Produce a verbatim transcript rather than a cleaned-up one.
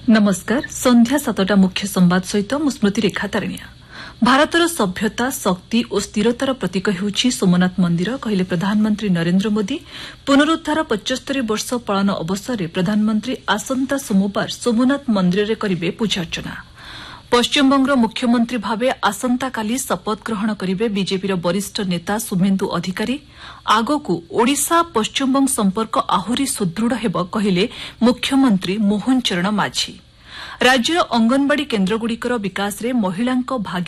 नमस्कार संध्या सातटा मुख्य संवाद सहित मु स्मृति रेखा तारिणिया। भारतर सभ्यता शक्ति और स्थिरतार प्रतीक हेउछि सोमनाथ मंदिर कहले प्रधानमंत्री नरेंद्र मोदी। पुनरुद्धार पचहत्तर वर्ष पालन अवसर में प्रधानमंत्री आसंता सोमवार सोमनाथ मंदिर में करिवे पूजार्चना। पश्चिमबंग मुख्यमंत्री भावे आसंताकाली शपथ ग्रहण करिवे बीजेपीर वरिष्ठ नेता शुभेन्दु अधिकारी। आगकू ओडिशा पश्चिमबंग संपर्क आहुरी सुदृढ़ हेब कहले मुख्यमंत्री मोहन चरण माझी। राज्यर अंगनवाड़ी केन्द्रगुड़िकर विकास में महिलांक भागी